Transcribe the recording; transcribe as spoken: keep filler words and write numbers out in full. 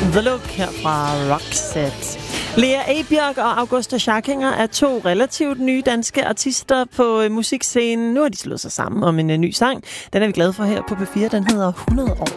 The Look her fra Roxette. Lea Ebjerg og Augusta Scharkinger er to relativt nye danske artister på musikscenen. Nu har de slået sig sammen om en ny sang. Den er vi glade for her på P fire. Den hedder hundrede år.